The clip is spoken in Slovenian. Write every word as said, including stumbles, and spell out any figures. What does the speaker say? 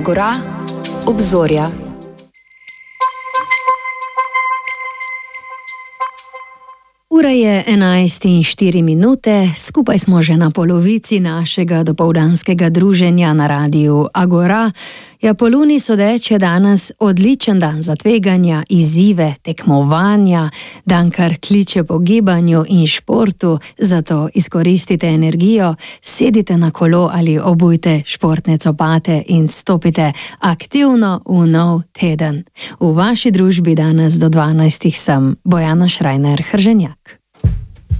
Agora, obzorja. Ura je enajst in štiri minute, skupaj smo že na polovici našega dopoldanskega druženja na radiu Agora. Ja, po luni sodeč je danes odličen dan za tveganja, izzive, tekmovanja, dan, kar kliče po gibanju in športu, zato izkoristite energijo, sedite na kolo ali obujte športne copate in stopite aktivno v nov teden. V vaši družbi danes do dvanajstih sem Bojana Šrajner Hrženjak.